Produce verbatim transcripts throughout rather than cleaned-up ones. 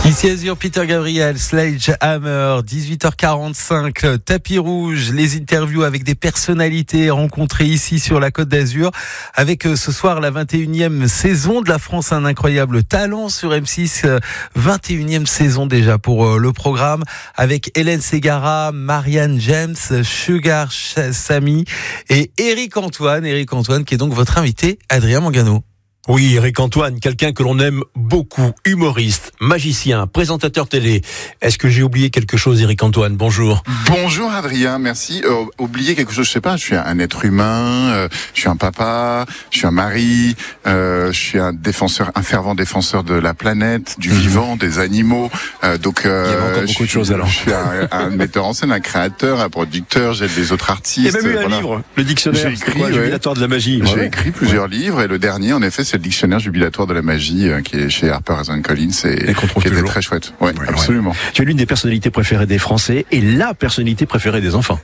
Ici Azur, Peter Gabriel, Sledgehammer, dix-huit heures quarante-cinq, tapis rouge, les interviews avec des personnalités rencontrées ici sur la Côte d'Azur, avec ce soir la vingt et unième saison de La France a un incroyable talent sur M six, vingt et unième saison déjà pour le programme, avec Hélène Ségara, Marianne James, Sugar Sammy et Éric Antoine, Éric Antoine qui est donc votre invité, Adrien Mangano. Oui, Éric Antoine, quelqu'un que l'on aime beaucoup, humoriste, magicien, présentateur télé. Est-ce que j'ai oublié quelque chose, Éric Antoine? Bonjour. Bonjour Adrien, merci. Euh, oublier quelque chose, je sais pas, je suis un être humain, euh, je suis un papa, je suis un mari, euh, je suis un défenseur, un fervent défenseur de la planète, du vivant, des animaux. Euh, donc, euh, il y a encore beaucoup de choses alors. Je suis un, un metteur en scène, un créateur, un producteur, j'aide les autres artistes. Il y a même eu un voilà. livre, le dictionnaire, j'ai écrit, quoi, ouais. jubilatoire de la magie. J'ai ouais. écrit plusieurs ouais. livres et le dernier, en effet, c'est le dictionnaire jubilatoire de la magie euh, qui est chez Harper Collins et, et qui était très chouette. Ouais, ouais absolument. Ouais. Tu es l'une des personnalités préférées des Français et la personnalité préférée des enfants.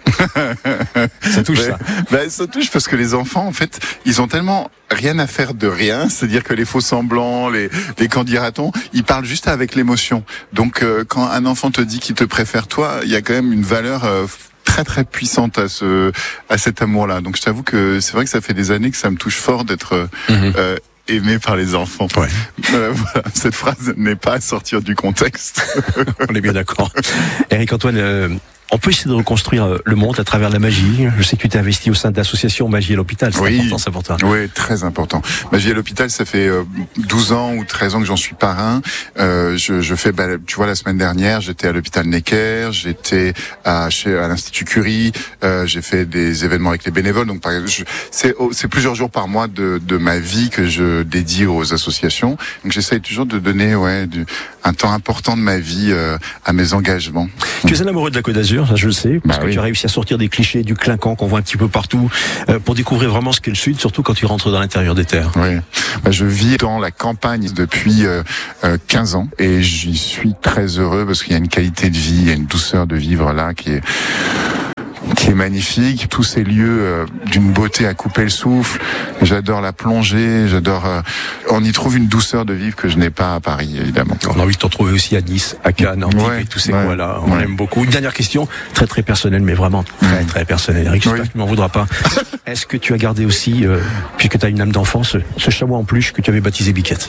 Ça touche, bah, ça. Bah, ça touche parce que les enfants, en fait, ils ont tellement rien à faire de rien, c'est-à-dire que les faux semblants, les, les candidatons, ils parlent juste avec l'émotion. Donc, euh, quand un enfant te dit qu'il te préfère toi, il y a quand même une valeur euh, très très puissante à ce à cet amour-là. Donc je t'avoue que c'est vrai que ça fait des années que ça me touche fort d'être mmh. euh, aimé par les enfants. Ouais. Euh, voilà, cette phrase n'est pas à sortir du contexte. On est bien d'accord. Éric Antoine, euh, on peut essayer de reconstruire le monde à travers la magie. Je sais que tu t'es investi au sein de l'association Magie à l'hôpital. C'est oui, important, c'est important. Oui, très important. Magie à l'hôpital, ça fait euh, douze ans ou treize ans que j'en suis parrain. Euh, je, je fais, bah, tu vois, la semaine dernière, j'étais à l'hôpital Necker, j'étais à, chez, à l'Institut Curie, euh, j'ai fait des événements avec les bénévoles. Donc, par exemple, je, c'est, c'est plusieurs jours par mois de, de ma vie que je dédie aux associations. Donc, j'essaye toujours de donner, ouais, du, un temps important de ma vie euh, à mes engagements. Tu es un amoureux de la Côte d'Azur, ça je le sais, parce bah que oui. tu as réussi à sortir des clichés, du clinquant qu'on voit un petit peu partout, euh, pour découvrir vraiment ce qu'est le Sud, surtout quand tu rentres dans l'intérieur des terres. Oui, bah, je vis dans la campagne depuis euh, euh, quinze ans et j'y suis très heureux parce qu'il y a une qualité de vie, il y a une douceur de vivre là qui est qui est magnifique, tous ces lieux euh, d'une beauté à couper le souffle. J'adore la plongée, j'adore. Euh, on y trouve une douceur de vivre que je n'ai pas à Paris, évidemment. On a envie de t'en trouver aussi à Nice, à Cannes, en ouais, et tous ces ouais, coins-là. On ouais. aime beaucoup. Une dernière question, très très personnelle, mais vraiment très mmh. très personnelle. Eric, j'espère oui. que tu m'en voudras pas. Est-ce que tu as gardé aussi, euh, puisque tu as une âme d'enfant, ce, ce chamois en peluche que tu avais baptisé Biquette?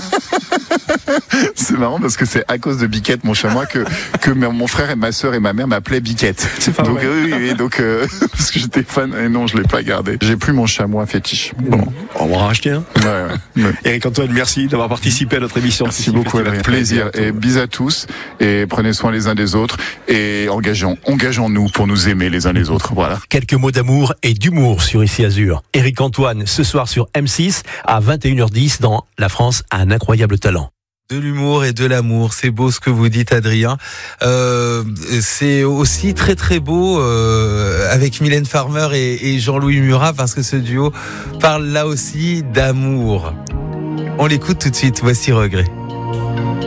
C'est marrant parce que c'est à cause de Biquette, mon chamois, que que mon frère et ma sœur et ma mère m'appelaient Biquette. C'est pas donc vrai. oui, oui, donc euh, parce que j'étais fan et non, je l'ai pas gardé. J'ai plus mon chamois fétiche. Bon, on va en racheter un. Ouais, ouais, ouais. Éric Antoine, merci d'avoir participé à notre émission. Merci beaucoup, avec plaisir. Et bis à tous et prenez soin les uns des autres et engageons, engageons-nous pour nous aimer les uns les autres. Voilà. Quelques mots d'amour et d'humour sur Ici Azur. Éric Antoine, ce soir sur M six à vingt et une heures dix dans La France a un incroyable talent. De l'humour et de l'amour, c'est beau ce que vous dites, Adrien. Euh, c'est aussi très très beau euh, avec Mylène Farmer et, et Jean-Louis Murat parce que ce duo parle là aussi d'amour. On l'écoute tout de suite, voici Regret.